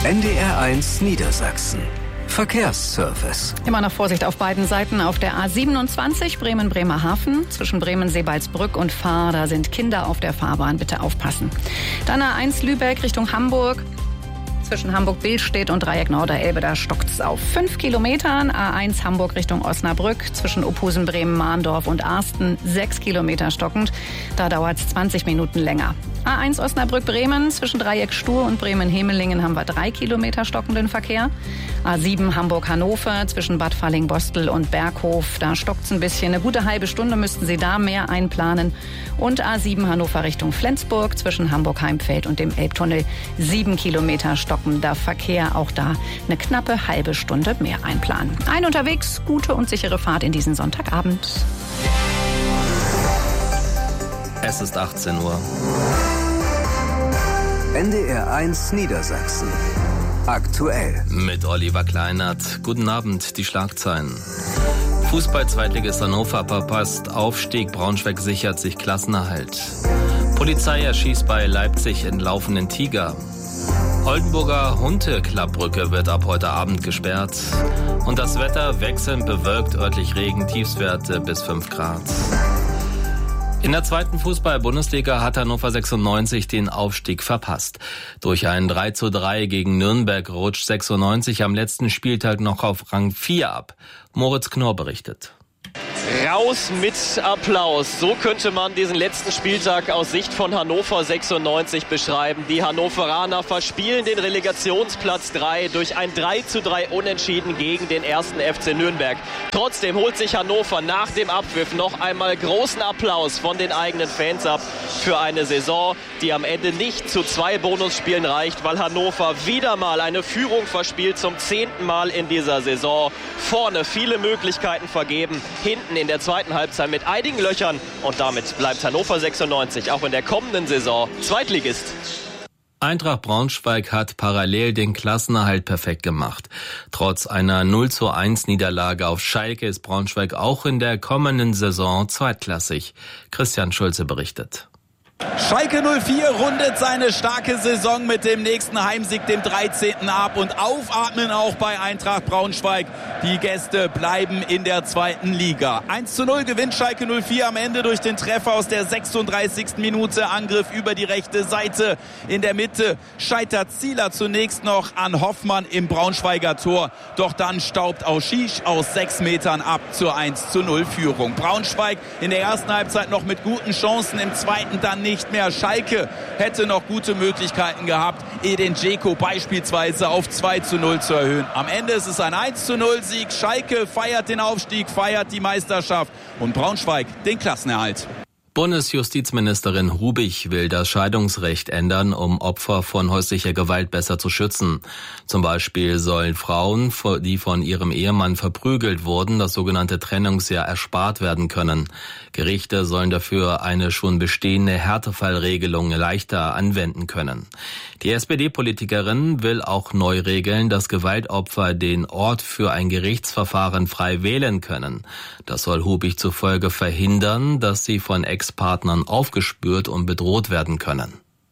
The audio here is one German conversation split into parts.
NDR1 Niedersachsen. Verkehrsservice. Immer noch Vorsicht auf beiden Seiten. Auf der A27 Bremen-Bremerhaven zwischen Bremen-Seebaldsbrück und Fahr. Da sind Kinder auf der Fahrbahn. Bitte aufpassen. Dann A1 Lübeck Richtung Hamburg. Zwischen Hamburg-Billstedt und Dreieck Norderelbe, da stockt's auf 5 Kilometern. A1 Hamburg Richtung Osnabrück, zwischen Ophusen, Bremen, Mahndorf und Arsten 6 Kilometer stockend. Da dauert's 20 Minuten länger. A1 Osnabrück-Bremen, zwischen Dreieck Stur und Bremen-Hemelingen haben wir 3 Kilometer stockenden Verkehr. A7 Hamburg-Hannover, zwischen Bad Falling-Bostel und Berghof, da stockt's ein bisschen. Eine gute halbe Stunde müssten Sie da mehr einplanen. Und A7 Hannover Richtung Flensburg, zwischen Hamburg-Heimfeld und dem Elbtunnel 7 Kilometer stockender Verkehr. Auch da eine knappe halbe Stunde mehr einplanen. Unterwegs, gute und sichere Fahrt in diesen Sonntagabend. Es ist 18 Uhr. NDR1 Niedersachsen. Aktuell. Mit Oliver Kleinert. Guten Abend, die Schlagzeilen. Fußball-Zweitligist Hannover verpasst Aufstieg, Braunschweig sichert sich Klassenerhalt. Polizei erschießt bei Leipzig entlaufenen Tiger. Oldenburger Hunte-Klappbrücke wird ab heute Abend gesperrt. Und das Wetter wechselnd bewölkt, örtlich Regen, Tiefstwerte bis 5 Grad. In der zweiten Fußball-Bundesliga hat Hannover 96 den Aufstieg verpasst. Durch ein 3:3 gegen Nürnberg rutscht 96 am letzten Spieltag noch auf Rang 4 ab. Moritz Knorr berichtet. Raus mit Applaus. So könnte man diesen letzten Spieltag aus Sicht von Hannover 96 beschreiben. Die Hannoveraner verspielen den Relegationsplatz 3 durch ein 3:3 Unentschieden gegen den 1. FC Nürnberg. Trotzdem holt sich Hannover nach dem Abpfiff noch einmal großen Applaus von den eigenen Fans ab für eine Saison, die am Ende nicht zu 2 Bonusspielen reicht, weil Hannover wieder mal eine Führung verspielt, zum 10. Mal in dieser Saison. Vorne viele Möglichkeiten vergeben, hinten in der zweiten Halbzeit mit einigen Löchern, und damit bleibt Hannover 96 auch in der kommenden Saison Zweitligist. Eintracht Braunschweig hat parallel den Klassenerhalt perfekt gemacht. Trotz einer 0:1 Niederlage auf Schalke ist Braunschweig auch in der kommenden Saison zweitklassig. Christian Schulze berichtet. Schalke 04 rundet seine starke Saison mit dem nächsten Heimsieg, dem 13. ab, und aufatmen auch bei Eintracht Braunschweig. Die Gäste bleiben in der zweiten Liga. 1:0 gewinnt Schalke 04 am Ende durch den Treffer aus der 36. Minute. Angriff über die rechte Seite. In der Mitte scheitert Zieler zunächst noch an Hoffmann im Braunschweiger Tor. Doch dann staubt Auschisch aus 6 Metern ab zur 1:0 Führung. Braunschweig in der ersten Halbzeit noch mit guten Chancen, im zweiten dann nicht mehr. Schalke hätte noch gute Möglichkeiten gehabt, Edin Dzeko beispielsweise auf 2:0 zu erhöhen. Am Ende ist es ein 1:0 Sieg. Schalke feiert den Aufstieg, feiert die Meisterschaft und Braunschweig den Klassenerhalt. Bundesjustizministerin Rubich will das Scheidungsrecht ändern, um Opfer von häuslicher Gewalt besser zu schützen. Zum Beispiel sollen Frauen, die von ihrem Ehemann verprügelt wurden, das sogenannte Trennungsjahr erspart werden können. Gerichte sollen dafür eine schon bestehende Härtefallregelung leichter anwenden können. Die SPD-Politikerin will auch neu regeln, dass Gewaltopfer den Ort für ein Gerichtsverfahren frei wählen können. Das soll Rubich zufolge verhindern, dass sie von Ex-Partnern aufgespürt und bedroht werden können.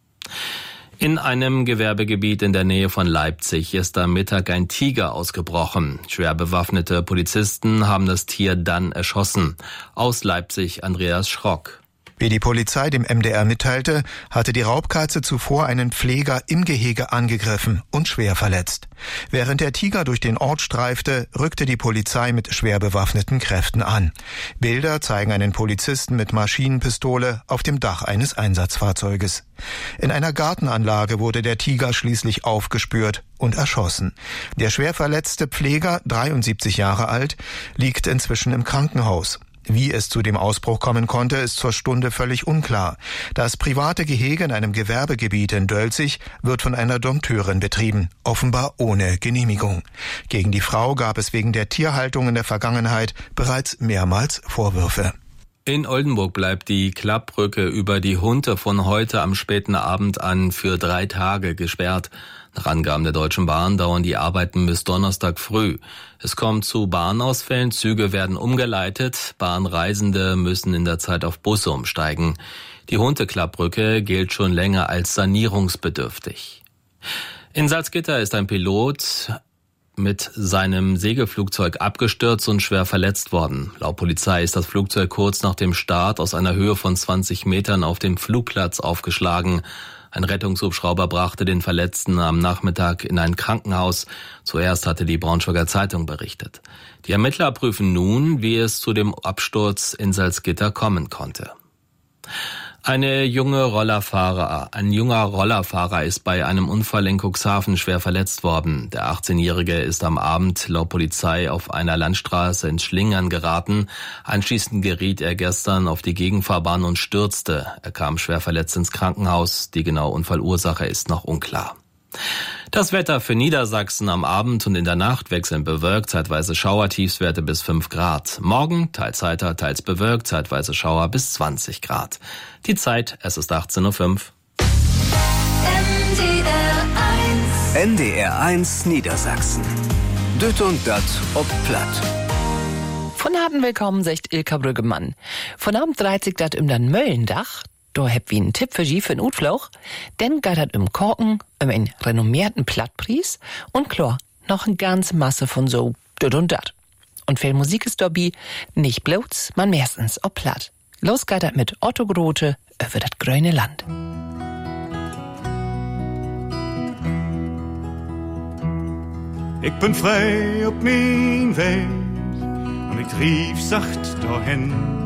In einem Gewerbegebiet in der Nähe von Leipzig ist am Mittag ein Tiger ausgebrochen. Schwer bewaffnete Polizisten haben das Tier dann erschossen. Aus Leipzig Andreas Schrock. Wie die Polizei dem MDR mitteilte, hatte die Raubkatze zuvor einen Pfleger im Gehege angegriffen und schwer verletzt. Während der Tiger durch den Ort streifte, rückte die Polizei mit schwer bewaffneten Kräften an. Bilder zeigen einen Polizisten mit Maschinenpistole auf dem Dach eines Einsatzfahrzeuges. In einer Gartenanlage wurde der Tiger schließlich aufgespürt und erschossen. Der schwer verletzte Pfleger, 73 Jahre alt, liegt inzwischen im Krankenhaus. Wie es zu dem Ausbruch kommen konnte, ist zur Stunde völlig unklar. Das private Gehege in einem Gewerbegebiet in Dölzig wird von einer Dompteurin betrieben, offenbar ohne Genehmigung. Gegen die Frau gab es wegen der Tierhaltung in der Vergangenheit bereits mehrmals Vorwürfe. In Oldenburg bleibt die Klappbrücke über die Hunte von heute am späten Abend an für 3 Tage gesperrt. Nach Angaben der Deutschen Bahn dauern die Arbeiten bis Donnerstag früh. Es kommt zu Bahnausfällen, Züge werden umgeleitet, Bahnreisende müssen in der Zeit auf Busse umsteigen. Die Hunte-Klappbrücke gilt schon länger als sanierungsbedürftig. In Salzgitter ist ein Pilot mit seinem Segelflugzeug abgestürzt und schwer verletzt worden. Laut Polizei ist das Flugzeug kurz nach dem Start aus einer Höhe von 20 Metern auf dem Flugplatz aufgeschlagen. Ein Rettungshubschrauber brachte den Verletzten am Nachmittag in ein Krankenhaus. Zuerst hatte die Braunschweiger Zeitung berichtet. Die Ermittler prüfen nun, wie es zu dem Absturz in Salzgitter kommen konnte. Ein junger Rollerfahrer ist bei einem Unfall in Cuxhaven schwer verletzt worden. Der 18-Jährige ist am Abend laut Polizei auf einer Landstraße ins Schlingern geraten. Anschließend geriet er gestern auf die Gegenfahrbahn und stürzte. Er kam schwer verletzt ins Krankenhaus. Die genaue Unfallursache ist noch unklar. Das Wetter für Niedersachsen: am Abend und in der Nacht wechselnd bewölkt, zeitweise Schauer, Tiefstwerte bis 5 Grad. Morgen teils heiter, teils bewölkt, zeitweise Schauer bis 20 Grad. Die Zeit, es ist 18:05 Uhr. NDR 1 Niedersachsen. Düt und dat ob Platt. Von harten Willkommen, sagt Ilka Brüggemann. Von Abend dreht sich dat dann Möllendach. Da habt wie einen Tipp für Sie für einen Utflug. Denn geht das Korken, einen renommierten Plattpreis und klar, noch eine ganze Masse von so dit und dat. Und viel Musik ist dabei, nicht bloß, man meistens auch platt. Los geht das mit Otto Grote über das grüne Land. Ich bin frei auf mein Weg und ich trief sacht dahin.